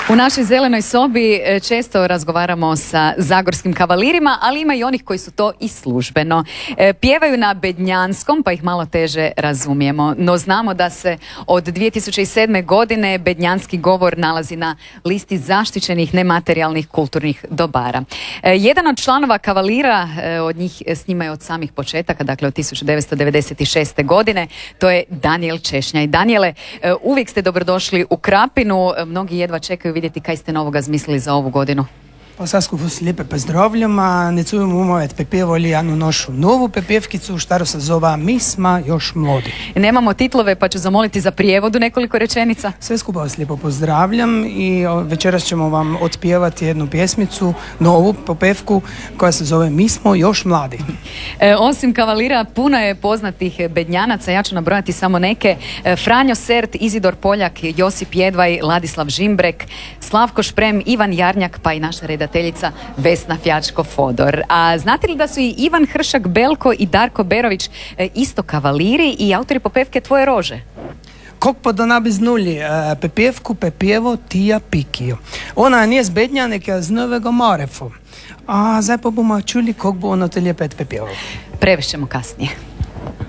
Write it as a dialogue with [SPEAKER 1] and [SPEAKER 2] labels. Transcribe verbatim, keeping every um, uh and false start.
[SPEAKER 1] U našoj zelenoj sobi često razgovaramo sa zagorskim kavalirima, ali ima i onih koji su to i službeno. Pjevaju na bednjanskom, pa ih malo teže razumijemo. No znamo da se od dvije tisuće sedme. godine bednjanski govor nalazi na listi zaštićenih nematerijalnih kulturnih dobara. Jedan od članova kavalira, od njih snimaju od samih početaka, dakle od tisuću devetsto devedeset šeste. godine, to je Danijel Češnjaj. Danijele, uvijek ste dobrodošli u Krapinu, mnogi jedva čekaju vidjeti kaj ste novoga zmislili za ovu godinu.
[SPEAKER 2] Pa Sasku vas lijepe pozdravljam, a necujemo umovet pepevali jednu našu novu pepevkicu, štaro se zova Mi smo još mlodi.
[SPEAKER 1] Nemamo titlove, pa ću zamoliti za prijevodu nekoliko rečenica.
[SPEAKER 2] Sve skupa vas lijepo pozdravljam i večeras ćemo vam otpjevati jednu pjesmicu, novu popevku, koja se zove Mi smo još mladi.
[SPEAKER 1] E, osim kavalira, puno je poznatih bednjanaca, ja ću nabrojati samo neke. E, Franjo Sert, Izidor Poljak, Josip Jedvaj, Ladislav Žimbrek, Slavko Šprem, Ivan Jarnjak, pa i naša redateljica Vesna Fjačko-Fodor. A znate li da su i Ivan Hršak Belko i Darko Berović e, isto kavaliri i autori popevke Tvoje rože?
[SPEAKER 2] Kog pa da nabi znuli, pepevku pepjevo Tija Pikiju. Ona nije z Bednja, nek je z Novega Marefu. A zdaj pa bomo čuli, kog bo ono te lijepe pepjevo.
[SPEAKER 1] Prevešćemo kasnije.